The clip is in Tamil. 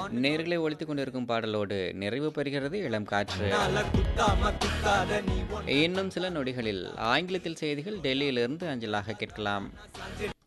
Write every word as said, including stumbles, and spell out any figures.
நேர்களை ஒழித்துக் கொண்டிருக்கும் பாடலோடு நிறைவு பெறுகிறது இளம் காற்று. இன்னும் சில நொடிகளில் ஆங்கிலத்தில் செய்திகள் டெல்லியிலிருந்து அஞ்சலாக கேட்கலாம்.